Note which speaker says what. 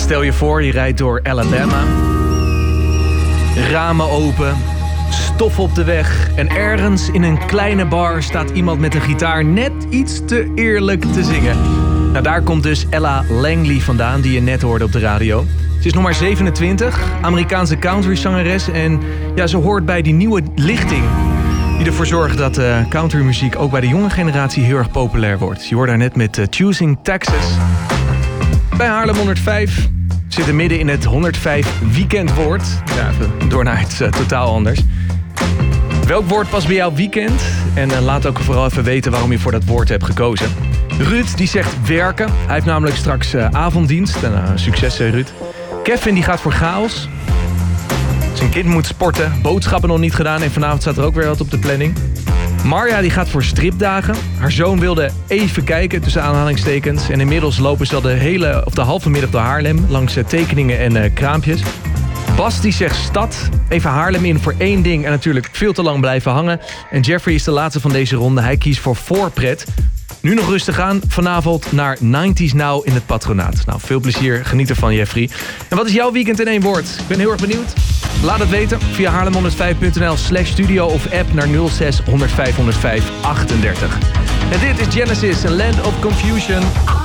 Speaker 1: Stel je voor, je rijdt door Alabama. Ramen open, stof op de weg. En ergens in een kleine bar staat iemand met een gitaar net iets te eerlijk te zingen. Nou, daar komt dus Ella Langley vandaan, die je net hoorde op de radio. Ze is nog maar 27, Amerikaanse countryzangeres. En ja, ze hoort bij die nieuwe lichting die ervoor zorgt dat countrymuziek ook bij de jonge generatie heel erg populair wordt. Je hoort daar net met Choosing Texas. Bij Haarlem 105 zitten midden in het 105 weekendwoord. Ja, even door naar iets totaal anders. Welk woord past bij jouw weekend? En laat ook vooral even weten waarom je voor dat woord hebt gekozen. Ruud die zegt werken. Hij heeft namelijk straks avonddienst. Succes Ruud. Kevin die gaat voor chaos. Zijn kind moet sporten. Boodschappen nog niet gedaan. En vanavond staat er ook weer wat op de planning. Marja die gaat voor stripdagen. Haar zoon wilde even kijken tussen aanhalingstekens. En inmiddels lopen ze al de halve middag door Haarlem. Langs tekeningen en kraampjes. Bas die zegt stad. Even Haarlem in voor één ding. En natuurlijk veel te lang blijven hangen. En Jeffrey is de laatste van deze ronde. Hij kiest voor voorpret. Nu nog rustig aan. Vanavond naar 90s Now in het patronaat. Nou, veel plezier. Geniet ervan, Jeffrey. En wat is jouw weekend in één woord? Ik ben heel erg benieuwd. Laat het weten via haarlem105.nl/studio of app naar 06 105 105 38. En dit is Genesis, A Land of Confusion.